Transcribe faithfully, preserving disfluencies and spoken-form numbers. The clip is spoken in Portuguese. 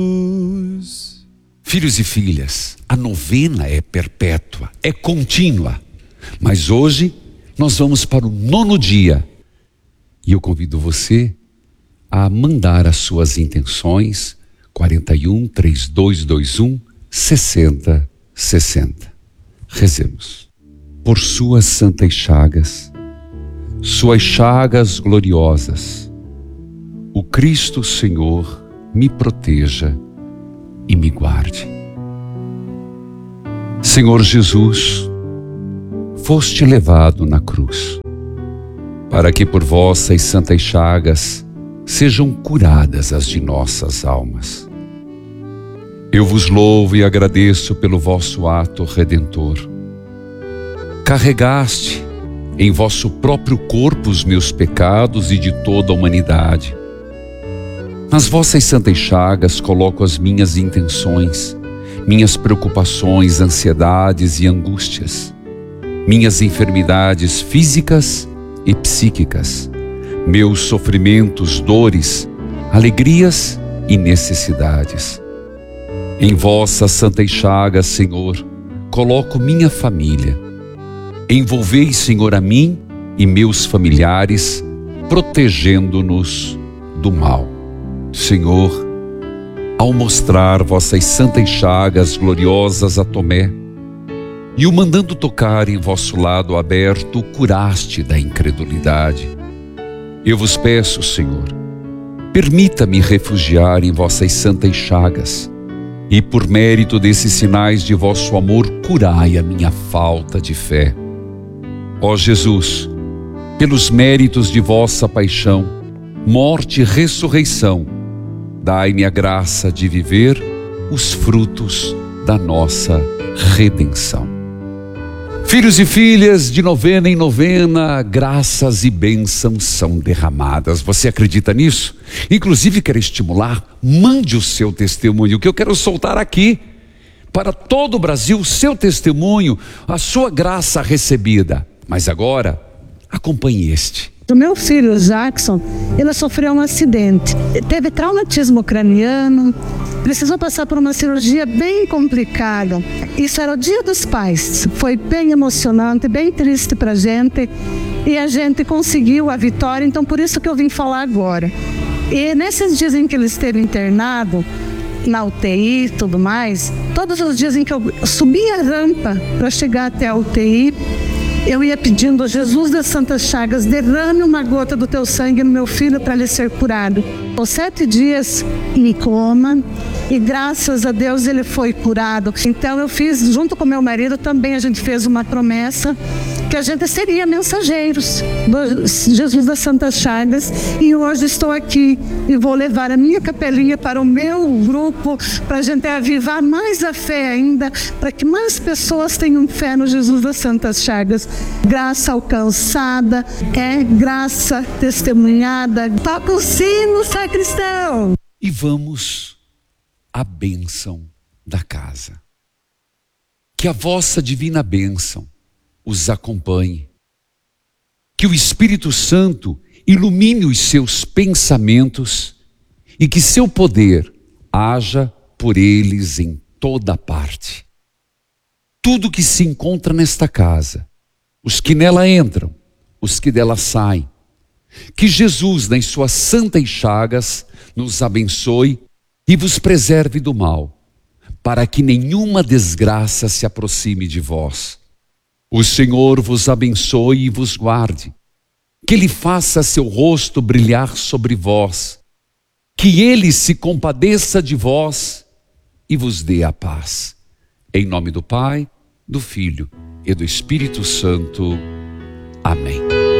Filhos e filhas, a novena é perpétua, é contínua. Mas hoje nós vamos para o nono dia. E eu convido você a mandar as suas intenções. quarenta e um, trinta e dois, vinte e um, sessenta, sessenta. Rezemos. Por suas santas chagas, suas chagas gloriosas, o Cristo Senhor me proteja e me guarde. Senhor Jesus, foste levado na cruz, para que por vossas santas chagas sejam curadas as de nossas almas. Eu vos louvo e agradeço pelo vosso ato redentor. Carregaste em vosso próprio corpo os meus pecados e de toda a humanidade. Nas vossas santas chagas coloco as minhas intenções, minhas preocupações, ansiedades e angústias, minhas enfermidades físicas e psíquicas, meus sofrimentos, dores, alegrias e necessidades. Em vossas santas chagas, Senhor, coloco minha família. Envolvei, Senhor, a mim e meus familiares, protegendo-nos do mal. Senhor, ao mostrar vossas santas chagas gloriosas a Tomé, e o mandando tocar em vosso lado aberto, o curaste da incredulidade. Eu vos peço, Senhor, permita-me refugiar em vossas santas chagas, e por mérito desses sinais de vosso amor, curai a minha falta de fé. Ó Jesus, pelos méritos de vossa paixão, morte e ressurreição, dai-me a graça de viver os frutos da nossa redenção. Filhos e filhas, de novena em novena, graças e bênçãos são derramadas. Você acredita nisso? Inclusive, quero estimular, mande o seu testemunho, que eu quero soltar aqui, para todo o Brasil, o seu testemunho, a sua graça recebida. Mas agora, acompanhe este. O meu filho, Jackson, ele sofreu um acidente. Teve traumatismo craniano, precisou passar por uma cirurgia bem complicada. Isso era o Dia dos Pais. Foi bem emocionante, bem triste pra gente. E a gente conseguiu a vitória, então por isso que eu vim falar agora. E nesses dias em que ele esteve internado, na U T I e tudo mais, todos os dias em que eu subia a rampa para chegar até a U T I, eu ia pedindo a Jesus das Santas Chagas, derrame uma gota do teu sangue no meu filho para ele ser curado. Por sete dias em coma, e graças a Deus ele foi curado. Então eu fiz, junto com meu marido, também a gente fez uma promessa que a gente seria mensageiros do Jesus das Santas Chagas, e hoje estou aqui e vou levar a minha capelinha para o meu grupo, para a gente avivar mais a fé ainda, para que mais pessoas tenham fé no Jesus das Santas Chagas. Graça alcançada é graça testemunhada. Toca o sino, sacristão! E vamos à bênção da casa. Que a vossa divina bênção os acompanhe. Que o Espírito Santo ilumine os seus pensamentos e que seu poder haja por eles em toda parte. Tudo que se encontra nesta casa, os que nela entram, os que dela saem, que Jesus, nas suas santas chagas, nos abençoe e vos preserve do mal, para que nenhuma desgraça se aproxime de vós. O Senhor vos abençoe e vos guarde, que Ele faça seu rosto brilhar sobre vós, que Ele se compadeça de vós e vos dê a paz. Em nome do Pai, do Filho e do Espírito Santo. Amém.